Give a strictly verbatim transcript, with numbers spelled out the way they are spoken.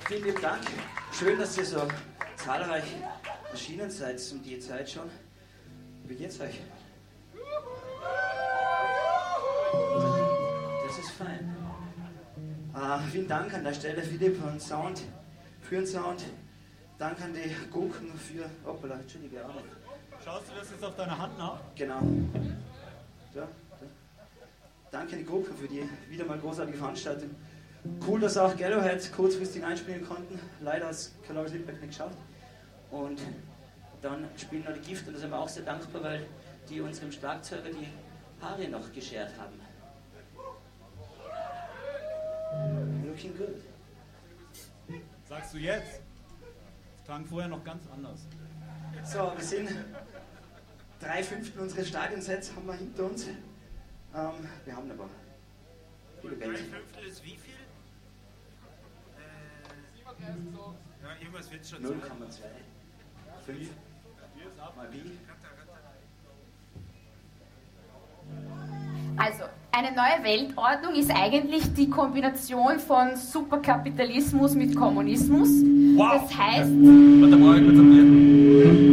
Vielen lieben Dank. Schön, dass ihr so zahlreich erschienen seid um die Zeit schon. Wie geht's euch? Das ist fein. Uh, vielen Dank an der Stelle, Philipp, und Sound, für den Sound. Dank an die Gurken für... Hoppala, Entschuldige, auch. Schaust du das jetzt auf deiner Hand nach? Genau. Ja, ja. Danke an die Gurken für die wieder mal großartige Veranstaltung. Cool, dass auch Gallohead kurzfristig einspielen konnten. Leider hat es Caloris Liedberg nicht geschafft. Und dann spielen noch die Gift, und da sind wir auch sehr dankbar, weil die unserem Schlagzeuger die Haare noch geschert haben. Looking good. Sagst du jetzt? Das klang vorher noch ganz anders. So, wir sind drei Fünftel unseres Stadionsets haben wir hinter uns. Ähm, wir haben aber viele Band. Drei Fünftel ist wie viel? Äh, ja, irgendwas wird schon null Komma zwei. fünf mal wie? Also, eine neue Weltordnung ist eigentlich die Kombination von Superkapitalismus mit Kommunismus. Wow. Das heißt... Warte mal, kurz am